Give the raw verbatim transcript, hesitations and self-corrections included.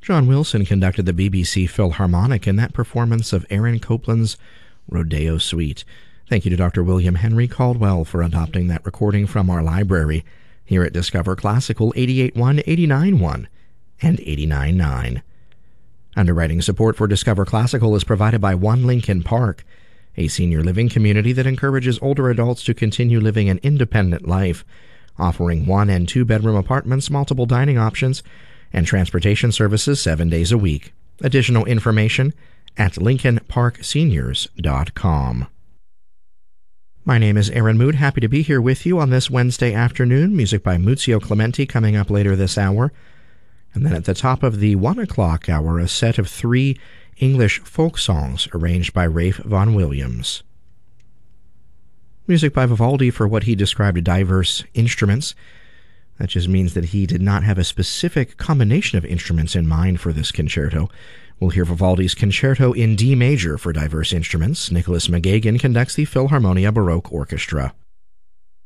John Wilson conducted the B B C Philharmonic in that performance of Aaron Copland's Rodeo Suite. Thank you to Doctor William Henry Caldwell for adopting that recording from our library here at Discover Classical eighty-eight point one, eighty-nine point one, and eighty-nine point nine. Underwriting support for Discover Classical is provided by One Lincoln Park, a senior living community that encourages older adults to continue living an independent life, offering one- and two-bedroom apartments, multiple dining options, and transportation services seven days a week. Additional information at lincoln park seniors dot com. My name is Aaron Mood, happy to be here with you on this Wednesday afternoon. Music by Muzio Clementi coming up later this hour. And then at the top of the one o'clock hour, a set of three English folk songs arranged by Ralph Vaughan Williams. Music by Vivaldi for what he described diverse instruments. That just means that he did not have a specific combination of instruments in mind for this concerto. We'll hear Vivaldi's Concerto in D major for diverse instruments. Nicholas McGagan conducts the Philharmonia Baroque Orchestra.